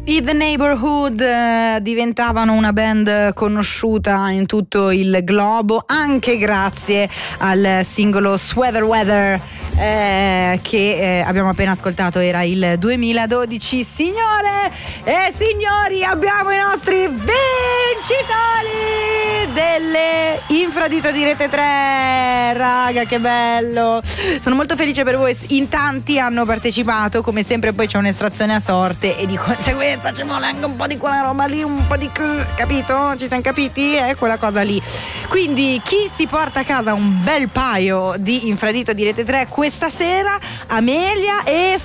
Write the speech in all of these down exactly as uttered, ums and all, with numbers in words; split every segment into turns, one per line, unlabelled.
I The Neighborhood eh, diventavano una band conosciuta in tutto il globo anche grazie al singolo Sweater Weather eh, che eh, abbiamo appena ascoltato. Era il duemiladodici. Signore e signori, abbiamo i nostri vincitori delle Infradito di Rete tre. Raga, che bello, sono molto felice per voi. In tanti hanno partecipato, come sempre. Poi c'è un'estrazione a sorte e di conseguenza ci vuole anche un po' di quella roba lì, un po' di capito? Ci siamo capiti? È quella cosa lì. Quindi chi si porta a casa un bel paio di Infradito di Rete tre questa sera? Amelia e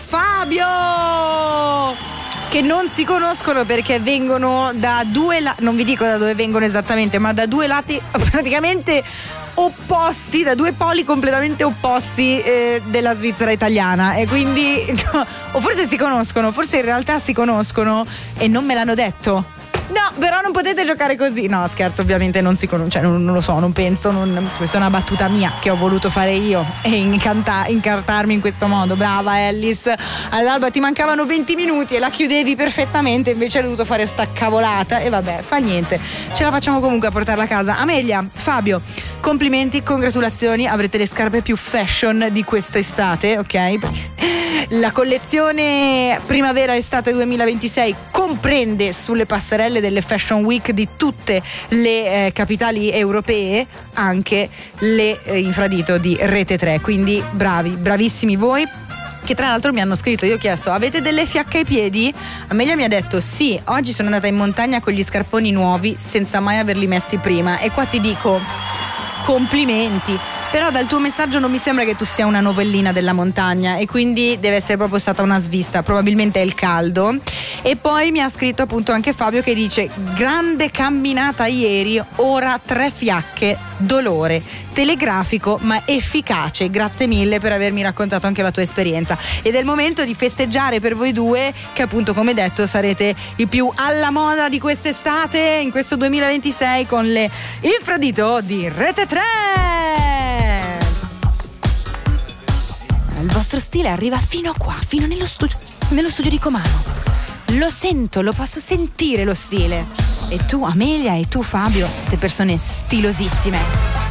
Fabio, che non si conoscono perché vengono da due la- non vi dico da dove vengono esattamente, ma da due lati praticamente opposti, da due poli completamente opposti eh, della Svizzera italiana, e quindi no, o forse si conoscono, forse in realtà si conoscono e non me l'hanno detto. No, però non potete giocare così. No, scherzo, ovviamente non si conoscono, cioè non, non lo so, non penso, non, questa è una battuta mia che ho voluto fare io e incanta, incartarmi in questo modo. Brava Ellis, all'alba ti mancavano venti minuti e la chiudevi perfettamente, invece hai dovuto fare sta cavolata e vabbè, fa niente, ce la facciamo comunque a portarla a casa. Amelia, Fabio, complimenti, congratulazioni, avrete le scarpe più fashion di quest'estate, ok? La collezione primavera-estate duemilaventisei comprende sulle passerelle delle Fashion Week di tutte le eh, capitali europee anche le eh, Infradito di Rete tre, quindi bravi, bravissimi voi, che tra l'altro mi hanno scritto. Io ho chiesto: avete delle fiacche ai piedi? Amelia mi ha detto sì, oggi sono andata in montagna con gli scarponi nuovi senza mai averli messi prima. E qua ti dico complimenti, però dal tuo messaggio non mi sembra che tu sia una novellina della montagna, e quindi deve essere proprio stata una svista, probabilmente è il caldo. E poi mi ha scritto appunto anche Fabio che dice: grande camminata ieri, ora tre fiacche, dolore, telegrafico ma efficace, grazie mille per avermi raccontato anche la tua esperienza. Ed è il momento di festeggiare per voi due, che appunto, come detto, sarete i più alla moda di quest'estate, in questo duemilaventisei, con le Infradito di Rete tre. Il vostro stile arriva fino a qua, fino nello studio, nello studio di Comano. Lo sento, lo posso sentire lo stile. E tu, Amelia, e tu, Fabio, siete persone stilosissime.